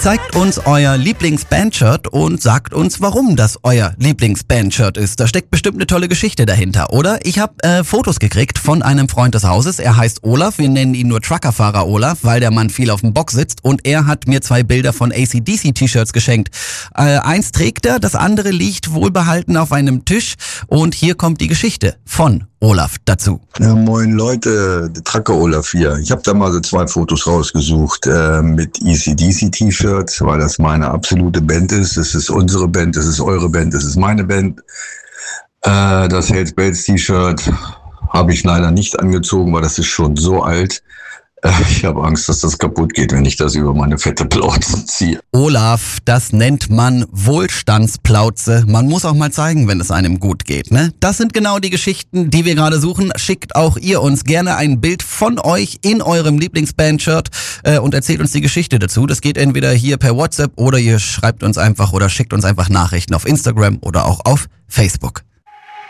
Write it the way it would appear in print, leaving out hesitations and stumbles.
Zeigt uns euer Lieblingsbandshirt und sagt uns, warum das euer Lieblingsbandshirt ist. Da steckt bestimmt eine tolle Geschichte dahinter, oder? Ich habe Fotos gekriegt von einem Freund des Hauses. Er heißt Olaf. Wir nennen ihn nur Truckerfahrer Olaf, weil der Mann viel auf dem Bock sitzt. Und er hat mir 2 Bilder von AC/DC-T-Shirts geschenkt. Eins trägt er, das andere liegt wohlbehalten auf einem Tisch. Und hier kommt die Geschichte von Olaf dazu. Ja, moin Leute, der Trucker Olaf hier. Ich habe da mal so 2 Fotos rausgesucht mit AC/DC-T-Shirts, weil das meine absolute Band ist. Das ist unsere Band, das ist eure Band, das ist meine Band. Das Hells Bells T-Shirt habe ich leider nicht angezogen, weil das ist schon so alt. Ich habe Angst, dass das kaputt geht, wenn ich das über meine fette Plauze ziehe. Olaf, das nennt man Wohlstandsplauze. Man muss auch mal zeigen, wenn es einem gut geht, ne? Das sind genau die Geschichten, die wir gerade suchen. Schickt auch ihr uns gerne ein Bild von euch in eurem Lieblingsband-Shirt und erzählt uns die Geschichte dazu. Das geht entweder hier per WhatsApp oder ihr schreibt uns einfach oder schickt uns einfach Nachrichten auf Instagram oder auch auf Facebook.